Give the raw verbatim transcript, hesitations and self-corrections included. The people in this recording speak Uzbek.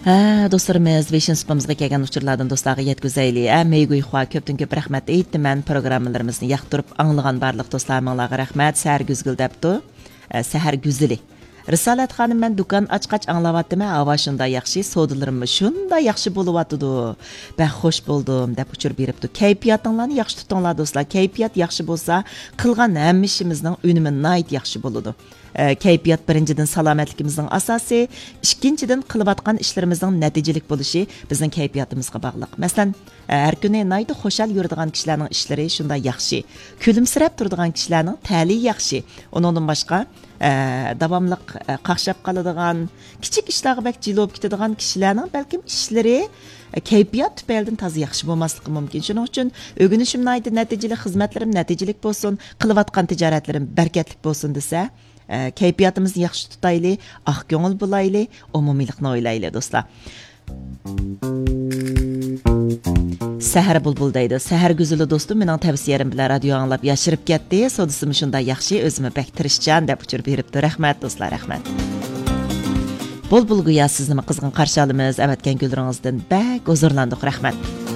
Ha, dostlarımız, beşinci sınıfımızga kelgan uçurlardan dostlarga yetkizayli. Ha, meygüy xwa köptün köp rahmat eytdiman programmalarımızны yaqtırıp anlagan barlıq dostlarımızga rahmat. Səhər güzgül deptu. Səhər güzili. Risalat xanım, men dukan açqaç anlavatdım. Hava şunda yaxşı, sodalarım şunda yaxşı boluvatıdı. Ben xoş buldum dep uçur beripdi. Kayfiyatinglarni yaxşı tutinglar dostlar. Kayfiyat yaxşı bolsa, qilgan hamma ishimizning unumi nayt yaxşı boludu. E, kayfiyat birinchidan salomatligimizning asosi, ikkinchidan qilayotgan ishlarimizning natijilik bo'lishi bizning kayfiyatimizga bog'liq. Masalan, e, har kuni nayda xo'shal yuradigan kishilarning ishlari shunda yaxshi. Kulimsirab turadigan kishilarning ta'li yaxshi. Undan boshqa e, davomli e, qaqshab qoladigan, kichik ishlarga bak jilib ketadigan kishilarning balkim ishlari kayfiyat tüpaylidan toza yaxshi bo'lmasligi mumkin. Shuning uchun o'ginishim nayda natijali, xizmatlarim natijalik bo'lsin, qilayotgan tijoratlarim barkatli bo'lsin desa, kayfiyatimizni yaxshi tutayli, ah ko'ngil bo'layli, umumiylikni o'ylayli do'stlar. Səhər bulbul deydi. Səhər güzülü dostum, mening tavsiyalarim bilan radio anglab yashirib ketdi. Sodisimi shunda yaxshi, o'zimni bak tirishchan deb uchirib beribdi. Rahmat do'stlar, rahmat. Bulbul guya sizni qizg'in qarshi olamiz. Avatgan gulringizdan bak huzurlandik. Rahmat.